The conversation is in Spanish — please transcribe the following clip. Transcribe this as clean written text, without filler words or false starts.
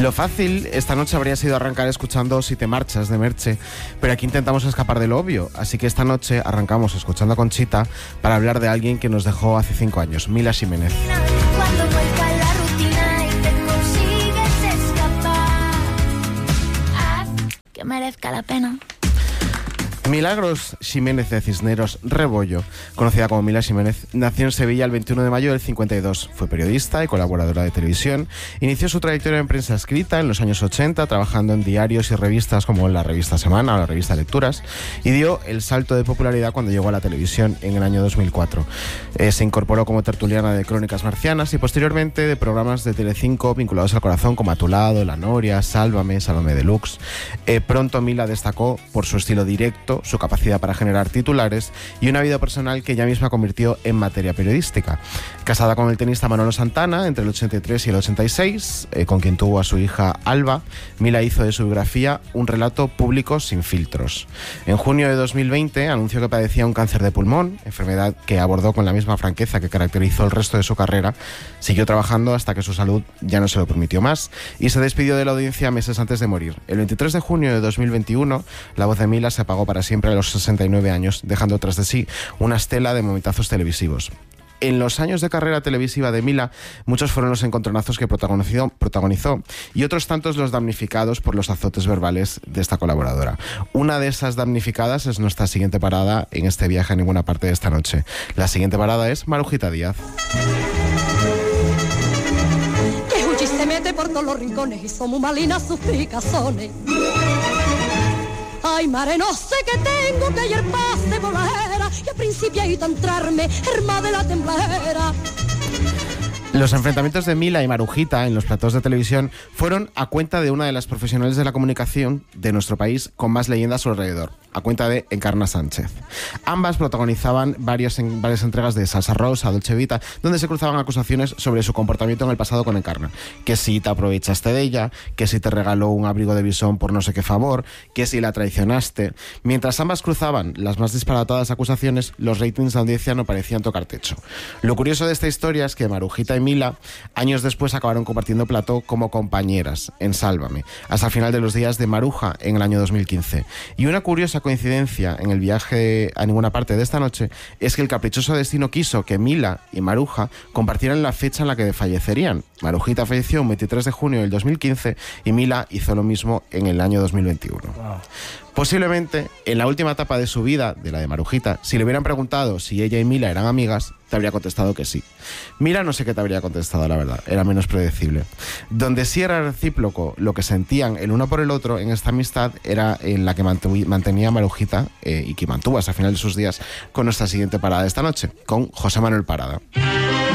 Lo fácil esta noche habría sido arrancar escuchando Si te marchas de Merche, pero aquí intentamos escapar de lo obvio, así que esta noche arrancamos escuchando a Conchita para hablar de alguien que nos dejó hace 5 años, Mila Jiménez. Cuando vuelca la rutina y te consigues escapar, haz que merezca la pena. Milagros Jiménez de Cisneros Rebollo, conocida como Mila Jiménez, nació en Sevilla el 21 de mayo del 52. Fue periodista y colaboradora de televisión. Inició su trayectoria en prensa escrita en los años 80, trabajando en diarios y revistas como la revista Semana o la revista Lecturas, y dio el salto de popularidad cuando llegó a la televisión en el año 2004. Se incorporó como tertuliana de Crónicas Marcianas y posteriormente de programas de Telecinco vinculados al corazón como A tu lado, La Noria, Sálvame, Sálvame Deluxe. Pronto Mila destacó por su estilo directo, su capacidad para generar titulares y una vida personal que ella misma convirtió en materia periodística. Casada con el tenista Manolo Santana entre el 83 y el 86, con quien tuvo a su hija Alba, Mila hizo de su biografía un relato público sin filtros. En junio de 2020 anunció que padecía un cáncer de pulmón, enfermedad que abordó con la misma franqueza que caracterizó el resto de su carrera. Siguió trabajando hasta que su salud ya no se lo permitió más y se despidió de la audiencia meses antes de morir. El 23 de junio de 2021, la voz de Mila se apagó para siempre a los 69 años, dejando tras de sí una estela de momentazos televisivos. En los años de carrera televisiva de Mila, muchos fueron los encontronazos que protagonizó y otros tantos los damnificados por los azotes verbales de esta colaboradora. Una de esas damnificadas es nuestra siguiente parada en este viaje a ninguna parte de esta noche. La siguiente parada es Marujita Díaz. Que Uchi se mete por todos los rincones y somos malinas sus picazones. Ay, mare, no sé qué tengo, que ayer pase volajera y a principiito entrarme, herma de la temblera. Los enfrentamientos de Mila y Marujita en los platós de televisión fueron a cuenta de una de las profesionales de la comunicación de nuestro país con más leyendas a su alrededor, a cuenta de Encarna Sánchez. Ambas protagonizaban varias entregas de Salsa Rosa, Dolce Vita, donde se cruzaban acusaciones sobre su comportamiento en el pasado con Encarna. Que si te aprovechaste de ella, que si te regaló un abrigo de bisón por no sé qué favor, que si la traicionaste. Mientras ambas cruzaban las más disparatadas acusaciones, los ratings de audiencia no parecían tocar techo. Lo curioso de esta historia es que Marujita y Mila años después acabaron compartiendo plató como compañeras en Sálvame, hasta el final de los días de Maruja en el año 2015. Y una curiosa coincidencia en el viaje a ninguna parte de esta noche es que el caprichoso destino quiso que Mila y Maruja compartieran la fecha en la que fallecerían. Marujita falleció el 23 de junio del 2015 y Mila hizo lo mismo en el año 2021. Wow. Posiblemente, en la última etapa de su vida, de la de Marujita, si le hubieran preguntado si ella y Mila eran amigas, te habría contestado que sí. Mila no sé qué te habría contestado, la verdad, era menos predecible. Donde sí era recíproco lo que sentían el uno por el otro en esta amistad era en la que mantenía Marujita y que mantuvo hasta el final de sus días con nuestra siguiente parada de esta noche, con José Manuel Parada.